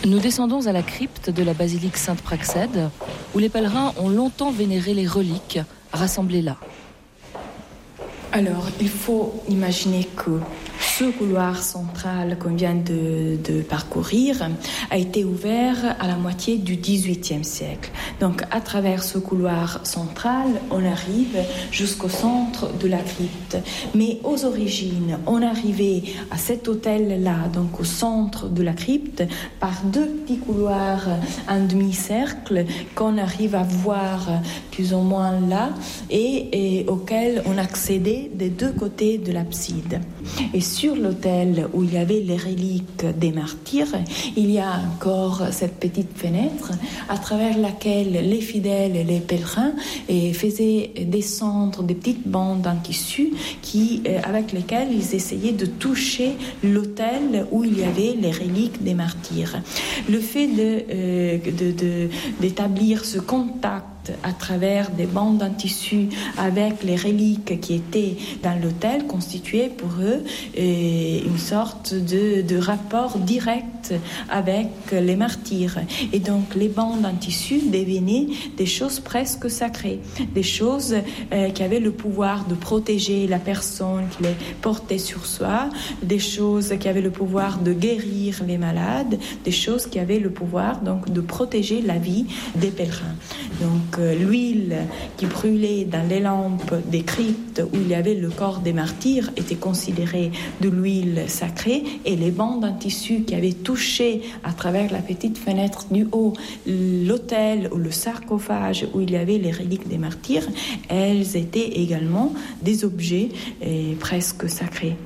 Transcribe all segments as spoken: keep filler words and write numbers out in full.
Nous descendons à la crypte de la basilique Sainte-Praxède, où les pèlerins ont longtemps vénéré les reliques rassemblées là. Alors, il faut imaginer que ce couloir central qu'on vient de, de parcourir a été ouvert à la moitié du dix-huitième siècle. Donc, à travers ce couloir central, on arrive jusqu'au centre de la crypte. Mais aux origines, on arrivait à cet hôtel-là, donc au centre de la crypte, par deux petits couloirs en demi-cercle qu'on arrive à voir plus ou moins là et, et auxquels on accédait des deux côtés de l'abside. Et sur l'autel où il y avait les reliques des martyrs, il y a encore cette petite fenêtre à travers laquelle les fidèles et les pèlerins faisaient descendre des petites bandes en tissu qui, avec lesquelles ils essayaient de toucher l'autel où il y avait les reliques des martyrs. Le fait de, euh, de, de, d'établir ce contact à travers des bandes en tissu avec les reliques qui étaient dans l'autel constituait pour eux euh, une sorte de, de rapport direct avec les martyrs. Et donc les bandes en tissu devenaient des choses presque sacrées, des choses euh, qui avaient le pouvoir de protéger la personne qui les portait sur soi, des choses qui avaient le pouvoir de guérir les malades, des choses qui avaient le pouvoir donc de protéger la vie des pèlerins. Donc euh, l'huile qui brûlait dans les lampes des cryptes où il y avait le corps des martyrs était considérée de l'huile sacrée, et les bandes en tissu qui avaient touché à travers la petite fenêtre du haut l'autel ou le sarcophage où il y avait les reliques des martyrs, elles étaient également des objets eh, presque sacrés.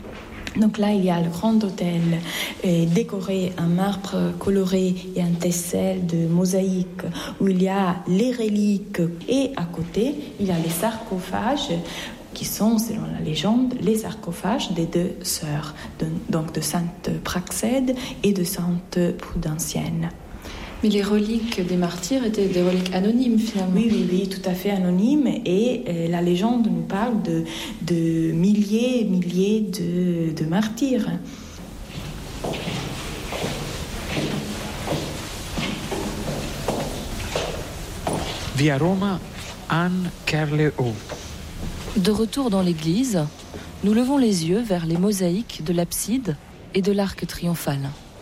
Donc là, il y a le grand autel euh, décoré en marbre coloré et en tesselle de mosaïque où il y a les reliques, et à côté, il y a les sarcophages qui sont, selon la légende, les sarcophages des deux sœurs, de, donc de Sainte Praxède et de Sainte Prudentienne. Mais les reliques des martyrs étaient des reliques anonymes, finalement. Oui, oui, oui, tout à fait anonymes. Et euh, la légende nous parle de, de milliers et milliers de, de martyrs. Via Roma, Anne Kerleo. De retour dans l'église, nous levons les yeux vers les mosaïques de l'abside et de l'arc triomphal.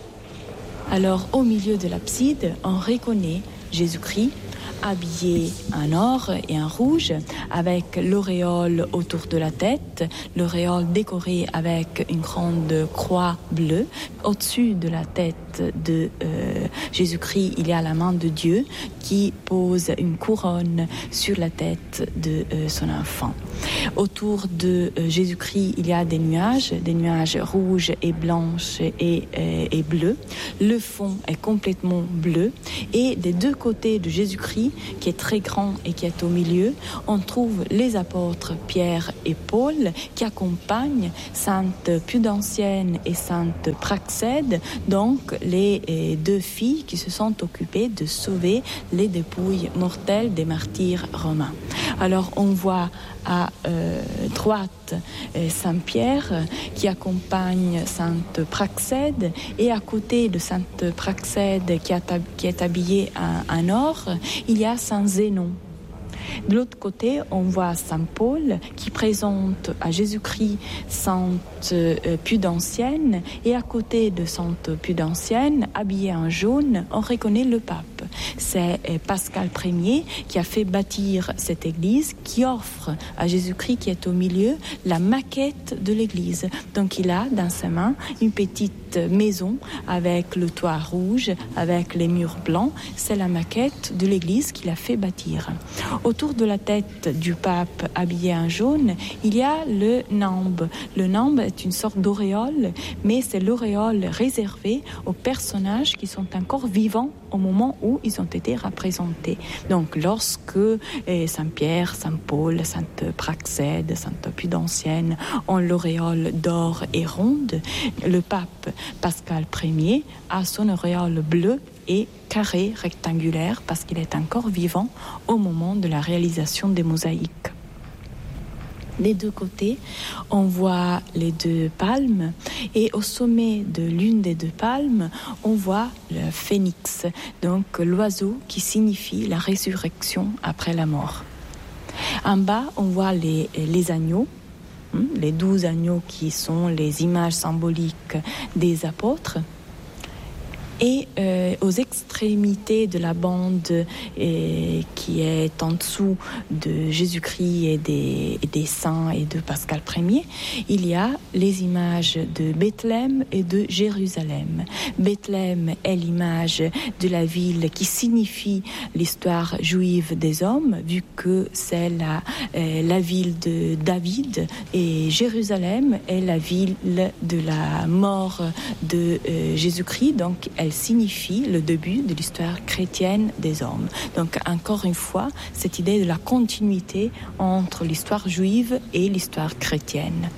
Alors, au milieu de l'abside, on reconnaît Jésus-Christ habillé en or et en rouge, avec l'auréole autour de la tête, l'auréole décorée avec une grande croix bleue. Au-dessus de la tête de euh, Jésus-Christ, il y a la main de Dieu qui pose une couronne sur la tête de euh, son enfant. Autour de euh, Jésus-Christ, il y a des nuages, des nuages rouges et blanches et, euh, et bleus. Le fond est complètement bleu, et des deux côtés de Jésus-Christ, qui est très grand et qui est au milieu, on trouve les apôtres Pierre et Paul qui accompagnent Sainte Pudancienne et Sainte Praxède, donc les deux filles qui se sont occupées de sauver les dépouilles mortelles des martyrs romains. Alors on voit à euh, droite euh, Saint-Pierre qui accompagne Sainte Praxède, et à côté de Sainte Praxède qui, a, qui est habillée en, en or, il y a Saint Zénon. De l'autre côté, on voit Saint Paul qui présente à Jésus-Christ Sainte Pudancienne, et à côté de Sainte Pudancienne, habillée en jaune, on reconnaît le pape. C'est Pascal Ier qui a fait bâtir cette église, qui offre à Jésus-Christ qui est au milieu la maquette de l'église. Donc il a dans sa main une petite maison avec le toit rouge, avec les murs blancs. C'est la maquette de l'église qu'il a fait bâtir. Autour de la tête du pape habillé en jaune, il y a le nambe. Le nambe est une sorte d'auréole, mais c'est l'auréole réservée aux personnages qui sont encore vivants au moment où ils ont été représentés. Donc lorsque eh, Saint-Pierre, Saint-Paul, Sainte Praxède, Sainte Pudancienne ont l'auréole d'or et ronde, le pape Pascal Ier a son auréole bleue et carré, rectangulaire, parce qu'il est encore vivant au moment de la réalisation des mosaïques. Des deux côtés, on voit les deux palmes et au sommet de l'une des deux palmes, on voit le phénix, donc l'oiseau qui signifie la résurrection après la mort. En bas, on voit les, les agneaux, les douze agneaux qui sont les images symboliques des apôtres. Et euh, aux extrémités de la bande euh, qui est en dessous de Jésus-Christ et des, et des saints et de Pascal Ier, il y a les images de Bethléem et de Jérusalem. Bethléem est l'image de la ville qui signifie l'histoire juive des hommes, vu que c'est la, euh, la ville de David, et Jérusalem est la ville de la mort de euh, Jésus-Christ, donc elle signifie le début de l'histoire chrétienne des hommes. Donc encore une fois, cette idée de la continuité entre l'histoire juive et l'histoire chrétienne.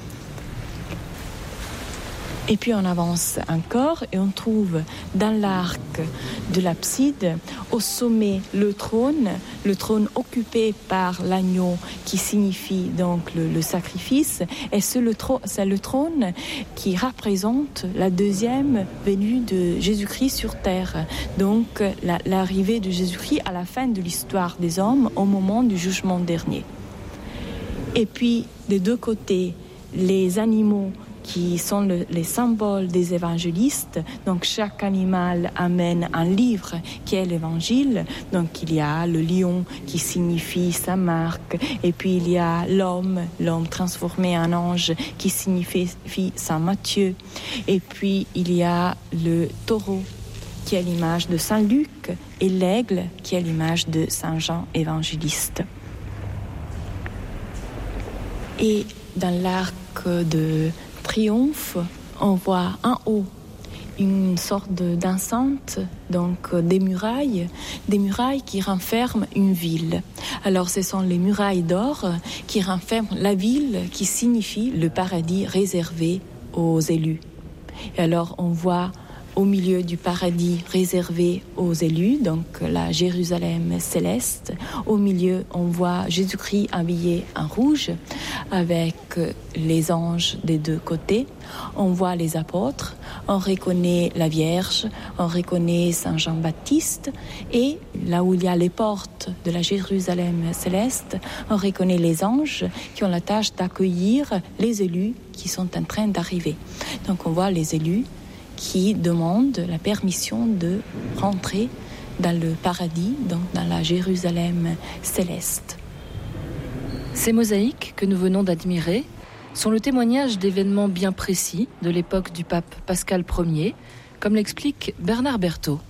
Et puis on avance encore et on trouve dans l'arc de l'abside, au sommet, le trône, le trône occupé par l'agneau qui signifie donc le, le sacrifice. Et c'est le, tro- c'est le trône qui représente la deuxième venue de Jésus-Christ sur terre. Donc la, l'arrivée de Jésus-Christ à la fin de l'histoire des hommes au moment du jugement dernier. Et puis des deux côtés, les animaux qui sont le, les symboles des évangélistes. Donc chaque animal amène un livre qui est l'évangile. Donc il y a le lion qui signifie Saint Marc, et puis il y a l'homme, l'homme transformé en ange qui signifie Saint Matthieu, et puis il y a le taureau qui est l'image de Saint Luc et l'aigle qui est l'image de Saint Jean évangéliste. Et dans l'arc de triomphe, on voit en haut une sorte d'enceinte, donc des murailles, des murailles qui renferment une ville. Alors ce sont les murailles d'or qui renferment la ville qui signifie le paradis réservé aux élus. Et alors on voit au milieu du paradis réservé aux élus, donc la Jérusalem céleste. Au milieu, on voit Jésus-Christ habillé en rouge avec les anges des deux côtés. On voit les apôtres, on reconnaît la Vierge, on reconnaît Saint Jean-Baptiste, et là où il y a les portes de la Jérusalem céleste, on reconnaît les anges qui ont la tâche d'accueillir les élus qui sont en train d'arriver. Donc on voit les élus qui demande la permission de rentrer dans le paradis, donc dans la Jérusalem céleste. Ces mosaïques que nous venons d'admirer sont le témoignage d'événements bien précis de l'époque du pape Pascal Ier, comme l'explique Bernard Berthaud.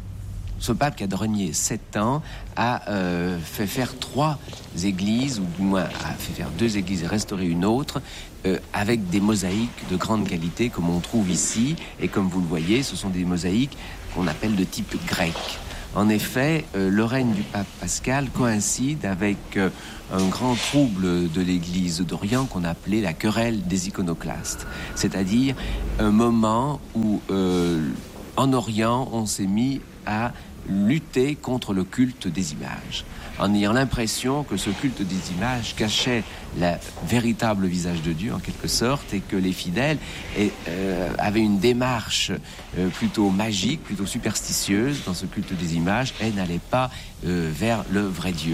Ce pape qui a régné sept ans a euh, fait faire trois églises, ou du moins a fait faire deux églises et restaurer une autre, euh, avec des mosaïques de grande qualité, comme on trouve ici. Et comme vous le voyez, ce sont des mosaïques qu'on appelle de type grec. En effet, euh, le règne du pape Pascal coïncide avec euh, un grand trouble de l'Église d'Orient qu'on appelait la querelle des iconoclastes. C'est-à-dire un moment où, euh, en Orient, on s'est mis à lutter contre le culte des images, en ayant l'impression que ce culte des images cachait le véritable visage de Dieu en quelque sorte, et que les fidèles et, euh, avaient une démarche euh, plutôt magique, plutôt superstitieuse dans ce culte des images, et n'allaient pas euh, vers le vrai Dieu.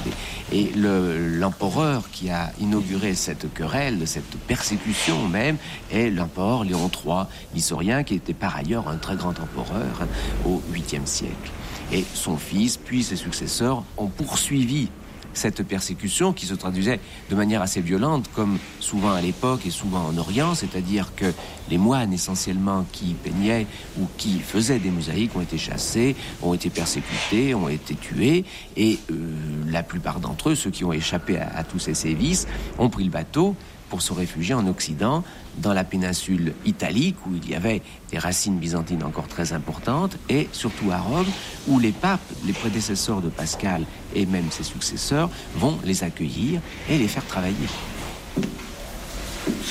Et le, l'empereur qui a inauguré cette querelle, cette persécution même, est l'empereur Léon trois, l'Issaurien, qui était par ailleurs un très grand empereur hein, au huitième siècle. Et son fils, puis ses successeurs, ont poursuivi cette persécution qui se traduisait de manière assez violente, comme souvent à l'époque et souvent en Orient, c'est-à-dire que les moines essentiellement qui peignaient ou qui faisaient des mosaïques ont été chassés, ont été persécutés, ont été tués, et euh, la plupart d'entre eux, ceux qui ont échappé à, à tous ces sévices, ont pris le bateau pour se réfugier en Occident, dans la péninsule italique, où il y avait des racines byzantines encore très importantes, et surtout à Rome, où les papes, les prédécesseurs de Pascal, et même ses successeurs, vont les accueillir et les faire travailler.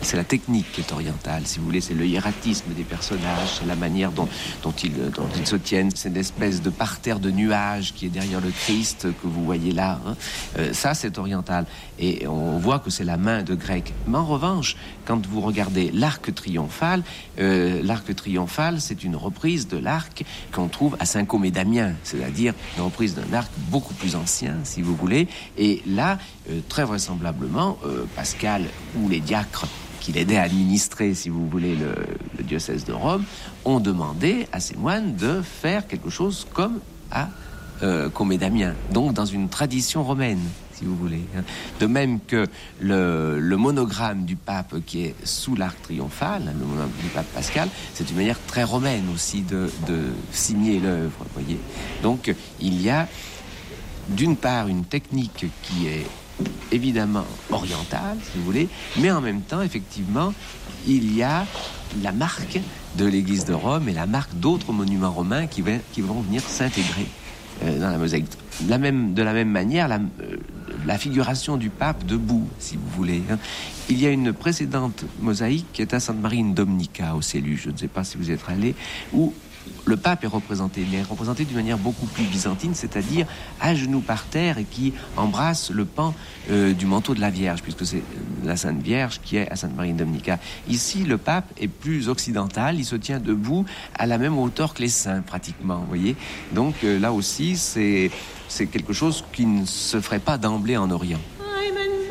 c'est la technique qui est orientale, si vous voulez, c'est le hiératisme des personnages, c'est la manière dont, dont, ils, dont ils se tiennent, c'est une espèce de parterre de nuages qui est derrière le Christ que vous voyez là. Hein. Euh, ça, c'est oriental. Et on voit que c'est la main de grec. Mais en revanche, quand vous regardez l'arc triomphal, euh, l'arc triomphal, c'est une reprise de l'arc qu'on trouve à Saint-Côme et Damien, c'est-à-dire une reprise d'un arc beaucoup plus ancien, si vous voulez. Et là, euh, très vraisemblablement, euh, Pascal ou les diacres qui l'aidaient à administrer, si vous voulez, le, le diocèse de Rome, ont demandé à ces moines de faire quelque chose comme à euh, Côme et Damien, donc dans une tradition romaine, si vous voulez. De même que le, le monogramme du pape qui est sous l'arc triomphal, le monogramme du pape Pascal, c'est une manière très romaine aussi de, de signer l'œuvre, vous voyez. Donc il y a d'une part une technique qui est évidemment orientale, si vous voulez, mais en même temps, effectivement, il y a la marque de l'église de Rome et la marque d'autres monuments romains qui, va, qui vont venir s'intégrer euh, dans la mosaïque. La même, de la même manière, la, euh, la figuration du pape debout, si vous voulez. Hein. Il y a une précédente mosaïque qui est à Sainte-Marie in Dominica, au Célus, je ne sais pas si vous y êtes allé, où le pape est représenté, mais est représenté d'une manière beaucoup plus byzantine, c'est-à-dire à genoux par terre et qui embrasse le pan euh, du manteau de la Vierge, puisque c'est la Sainte Vierge qui est à Sainte-Marie in Dominica. Ici, le pape est plus occidental, il se tient debout à la même hauteur que les saints, pratiquement, vous voyez. Donc euh, là aussi, c'est, c'est quelque chose qui ne se ferait pas d'emblée en Orient.